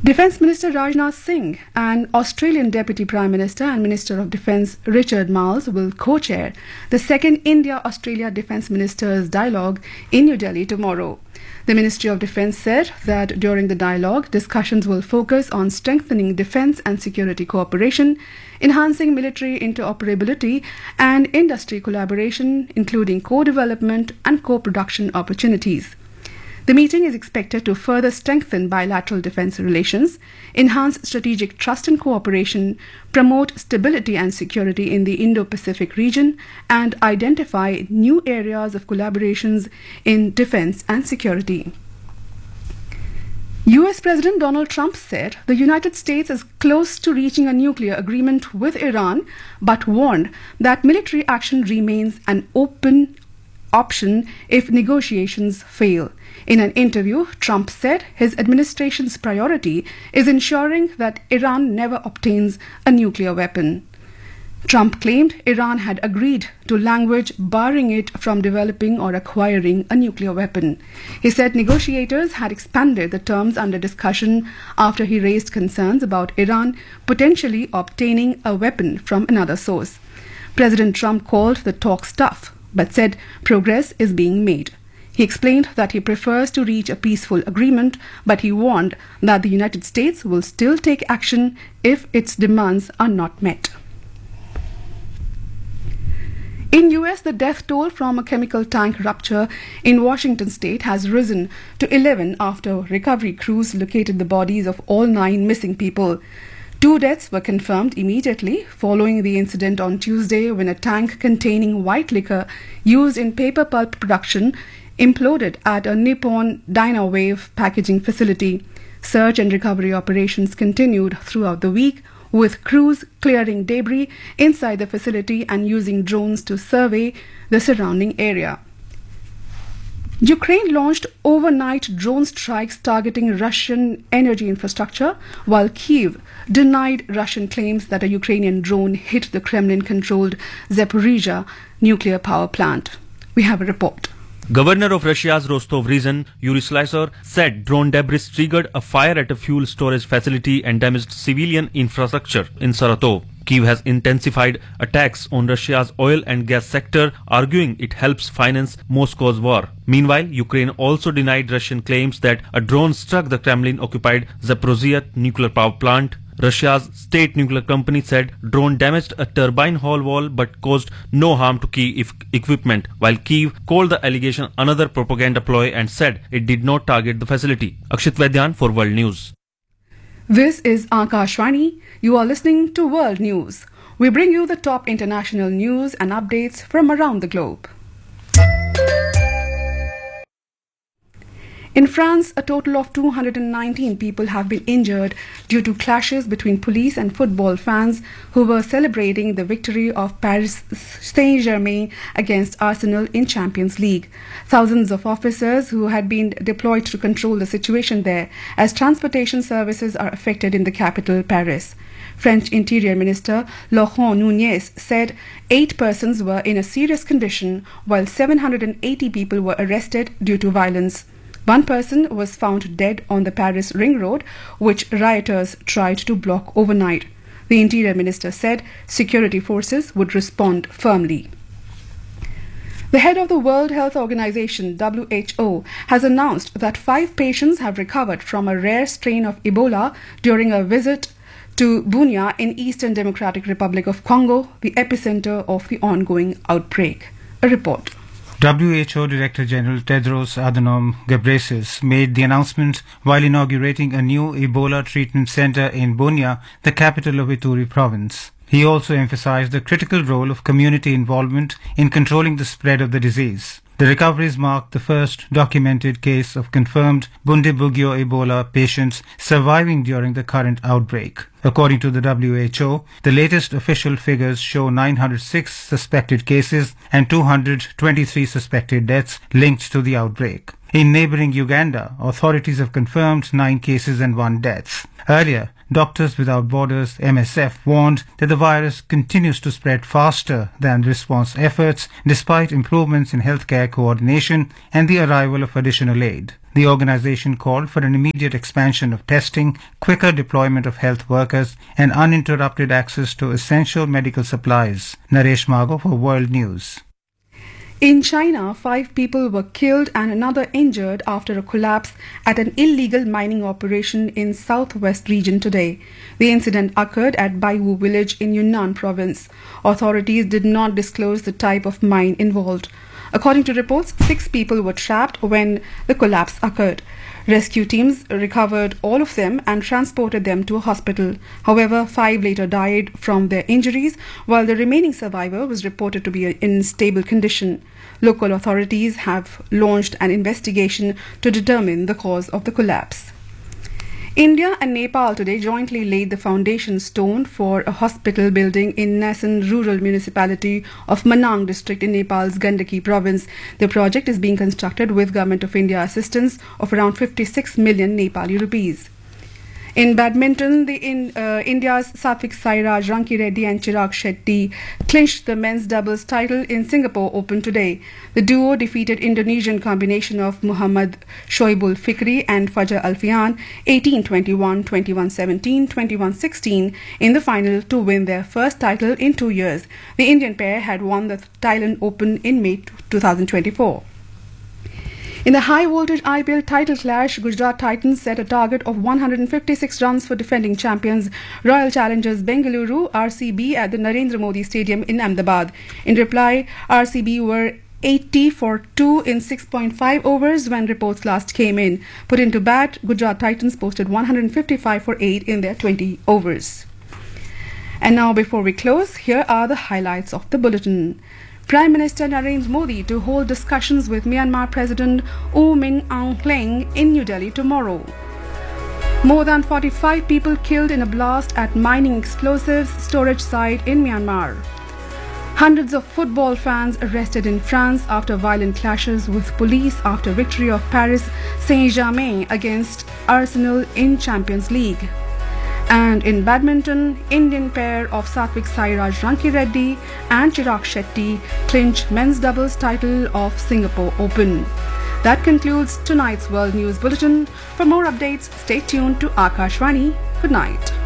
Defence Minister Rajnath Singh and Australian Deputy Prime Minister and Minister of Defence Richard Marles will co-chair the second India-Australia Defence Ministers Dialogue in New Delhi tomorrow. The Ministry of Defence said that during the dialogue, discussions will focus on strengthening defence and security cooperation, enhancing military interoperability and industry collaboration, including co-development and co-production opportunities. The meeting is expected to further strengthen bilateral defence relations, enhance strategic trust and cooperation, promote stability and security in the Indo-Pacific region, and identify new areas of collaborations in defence and security. US President Donald Trump said the United States is close to reaching a nuclear agreement with Iran, but warned that military action remains an open option if negotiations fail. In an interview, Trump said his administration's priority is ensuring that Iran never obtains a nuclear weapon. Trump claimed Iran had agreed to language barring it from developing or acquiring a nuclear weapon. He said negotiators had expanded the terms under discussion after he raised concerns about Iran potentially obtaining a weapon from another source. President Trump called the talks tough, but said progress is being made. He explained that he prefers to reach a peaceful agreement, but he warned that the United States will still take action if its demands are not met. In US, the death toll from a chemical tank rupture in Washington state has risen to 11 after recovery crews located the bodies of all 9 missing people. 2 deaths were confirmed immediately following the incident on Tuesday when a tank containing white liquor used in paper pulp production imploded at a Nippon Dynawave packaging facility. Search and recovery operations continued throughout the week, with crews clearing debris inside the facility and using drones to survey the surrounding area. Ukraine launched overnight drone strikes targeting Russian energy infrastructure, while Kyiv denied Russian claims that a Ukrainian drone hit the Kremlin-controlled Zaporizhzhia nuclear power plant. We have a report. Governor of Russia's Rostov region, Yuri Slicer, said drone debris triggered a fire at a fuel storage facility and damaged civilian infrastructure in Saratov. Kyiv has intensified attacks on Russia's oil and gas sector, arguing it helps finance Moscow's war. Meanwhile, Ukraine also denied Russian claims that a drone struck the Kremlin-occupied Zaporizhzhia nuclear power plant. Russia's state nuclear company said drone damaged a turbine hull wall but caused no harm to key equipment, while Kyiv called the allegation another propaganda ploy and said it did not target the facility. Akshit Vaidyan for World News. This is Akashvani. You are listening to World News. We bring you the top international news and updates from around the globe. In France, a total of 219 people have been injured due to clashes between police and football fans who were celebrating the victory of Paris Saint-Germain against Arsenal in Champions League. Thousands of officers who had been deployed to control the situation there, as transportation services are affected in the capital, Paris. French Interior Minister Laurent Nunez said 8 persons were in a serious condition, while 780 people were arrested due to violence. 1 person was found dead on the Paris Ring Road, which rioters tried to block overnight. The Interior Minister said security forces would respond firmly. The head of the World Health Organization, WHO, has announced that 5 patients have recovered from a rare strain of Ebola during a visit to Bunia in Eastern Democratic Republic of Congo, the epicenter of the ongoing outbreak. A report. WHO Director General Tedros Adhanom Ghebreyesus made the announcement while inaugurating a new Ebola treatment center in Bunia, the capital of Ituri province. He also emphasized the critical role of community involvement in controlling the spread of the disease. The recoveries marked the first documented case of confirmed Bundibugyo Ebola patients surviving during the current outbreak. According to the WHO, the latest official figures show 906 suspected cases and 223 suspected deaths linked to the outbreak. In neighboring Uganda, authorities have confirmed 9 cases and 1 death. Earlier, Doctors Without Borders (MSF) warned that the virus continues to spread faster than response efforts despite improvements in healthcare coordination and the arrival of additional aid. The organization called for an immediate expansion of testing, quicker deployment of health workers, and uninterrupted access to essential medical supplies. Naresh Mago for World News. In China, 5 people were killed and another injured after a collapse at an illegal mining operation in southwest region today. The incident occurred at Baiwu village in Yunnan province. Authorities did not disclose the type of mine involved. According to reports, 6 people were trapped when the collapse occurred. Rescue teams recovered all of them and transported them to a hospital. However, 5 later died from their injuries, while the remaining survivor was reported to be in stable condition. Local authorities have launched an investigation to determine the cause of the collapse. India and Nepal today jointly laid the foundation stone for a hospital building in Nasan rural municipality of Manang district in Nepal's Gandaki province. The project is being constructed with Government of India assistance of around 56 million Nepali rupees. In badminton, India's Satvik Sairaj, Ranki Reddy and Chirag Shetty clinched the men's doubles title in Singapore Open today. The duo defeated Indonesian combination of Muhammad Shoaibul Fikri and Fajar Alfian 18-21, 21-17, 21-16 in the final to win their first title in 2 years. The Indian pair had won the Thailand Open in May 2024. In the high-voltage IPL title clash, Gujarat Titans set a target of 156 runs for defending champions Royal Challengers Bengaluru (RCB) at the Narendra Modi Stadium in Ahmedabad. In reply, RCB were 80 for 2 in 6.5 overs when reports last came in. Put into bat, Gujarat Titans posted 155 for 8 in their 20 overs. And now, before we close, here are the highlights of the bulletin. Prime Minister Narendra Modi to hold discussions with Myanmar President U Min Aung Hlaing in New Delhi tomorrow. More than 45 people killed in a blast at mining explosives storage site in Myanmar. Hundreds of football fans arrested in France after violent clashes with police after victory of Paris Saint-Germain against Arsenal in Champions League. And in badminton, Indian pair of Satvik Sairaj Ranki Reddy and Chirag Shetty clinch men's doubles title of Singapore Open. That concludes tonight's World News Bulletin. For more updates, stay tuned to Akashvani. Good night.